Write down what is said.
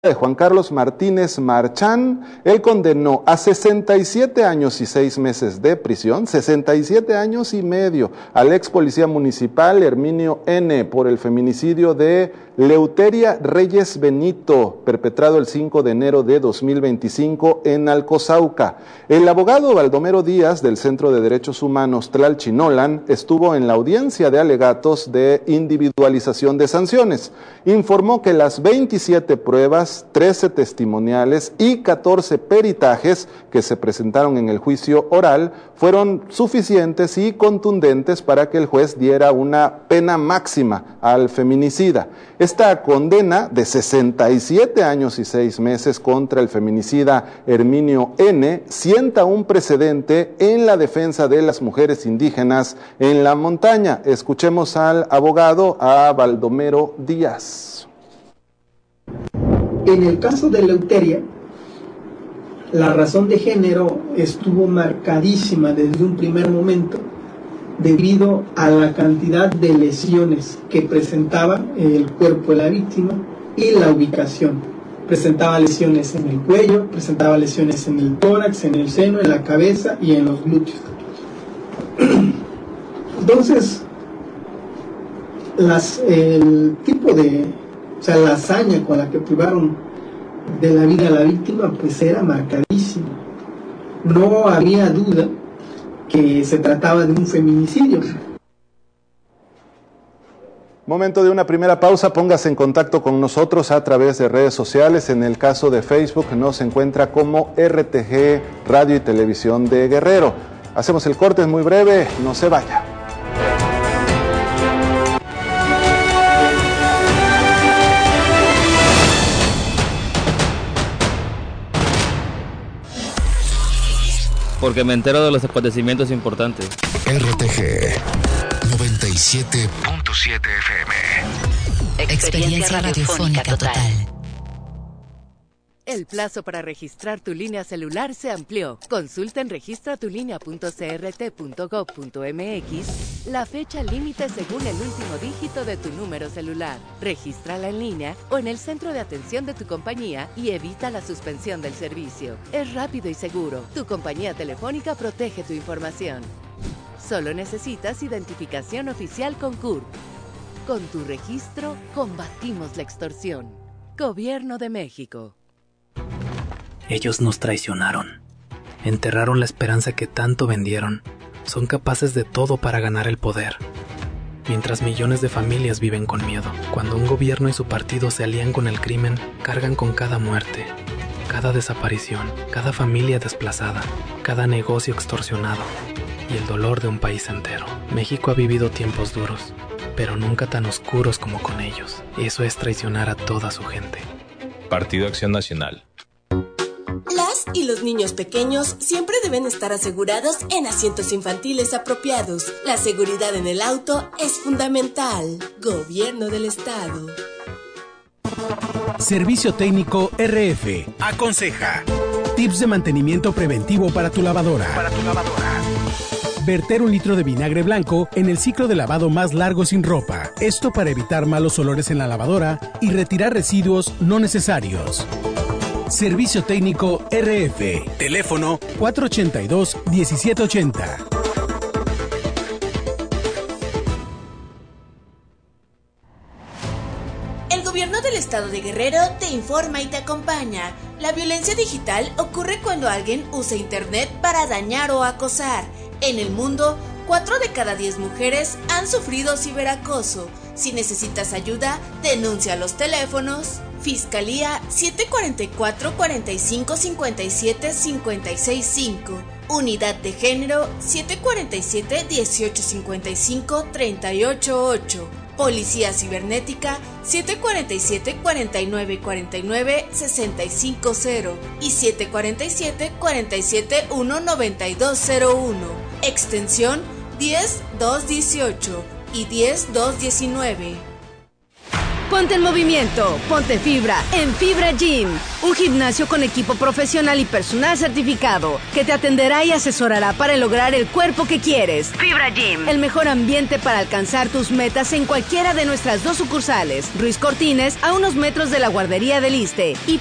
de Juan Carlos Martínez Marchán, él condenó a 67 años y 6 meses de prisión, 67 años y medio, al ex policía municipal Herminio N. por el feminicidio de Leuteria Reyes Benito, perpetrado el 5 de enero de 2025 en Alcozauca. El abogado Baldomero Díaz, del Centro de Derechos Humanos Tlalchinolan, estuvo en la audiencia de alegatos de individualización de sanciones. Informó que las 27 pruebas, 13 testimoniales y 14 peritajes que se presentaron en el juicio oral fueron suficientes y contundentes para que el juez diera una pena máxima al feminicida. Esta condena de 67 años y 6 meses contra el feminicida Herminio N. sienta un precedente en la defensa de las mujeres indígenas en la montaña. Escuchemos al abogado, a Baldomero Díaz. En el caso de Leuteria, la razón de género estuvo marcadísima desde un primer momento debido a la cantidad de lesiones que presentaba el cuerpo de la víctima y la ubicación. Presentaba lesiones en el cuello, presentaba lesiones en el tórax, en el seno, en la cabeza y en los glúteos. Entonces, el tipo de, la hazaña con la que privaron de la vida a la víctima, pues era marcadísima. No había duda que se trataba de un feminicidio. Momento de una primera pausa, póngase en contacto con nosotros a través de redes sociales. En el caso de Facebook nos encuentra como RTG Radio y Televisión de Guerrero. Hacemos el corte, es muy breve, no se vaya. Porque me entero de los acontecimientos importantes. RTG 97.7 FM. Experiencia radiofónica total. El plazo para registrar tu línea celular se amplió. Consulta en registratulinea.crt.gov.mx la fecha límite según el último dígito de tu número celular. Regístrala en línea o en el centro de atención de tu compañía y evita la suspensión del servicio. Es rápido y seguro. Tu compañía telefónica protege tu información. Solo necesitas identificación oficial con CURP. Con tu registro, combatimos la extorsión. Gobierno de México. Ellos nos traicionaron. Enterraron la esperanza que tanto vendieron. Son capaces de todo para ganar el poder. Mientras millones de familias viven con miedo. Cuando un gobierno y su partido se alían con el crimen, cargan con cada muerte, cada desaparición, cada familia desplazada, cada negocio extorsionado y el dolor de un país entero. México ha vivido tiempos duros, pero nunca tan oscuros como con ellos. Eso es traicionar a toda su gente. Partido Acción Nacional. Las y los niños pequeños siempre deben estar asegurados en asientos infantiles apropiados. La seguridad en el auto es fundamental. Gobierno del Estado. Servicio Técnico RF aconseja. Tips de mantenimiento preventivo para tu lavadora. Verter 1 litro de vinagre blanco en el ciclo de lavado más largo sin ropa. Esto para evitar malos olores en la lavadora y retirar residuos no necesarios. Servicio Técnico RF. Teléfono 482-1780. El Gobierno del Estado de Guerrero te informa y te acompaña. La violencia digital ocurre cuando alguien usa Internet para dañar o acosar. En el mundo, 4 de cada 10 mujeres han sufrido ciberacoso. Si necesitas ayuda, denuncia a los teléfonos Fiscalía 744-4557-565, Unidad de Género 747-1855-388, Policía Cibernética 747-4949-650 y 747-471-9201, extensión 10218 y 10219. Ponte en movimiento, ponte fibra en Fibra Gym, un gimnasio con equipo profesional y personal certificado que te atenderá y asesorará para lograr el cuerpo que quieres. Fibra Gym, el mejor ambiente para alcanzar tus metas en cualquiera de nuestras 2 sucursales. Ruiz Cortines, a unos metros de la guardería del Iste, y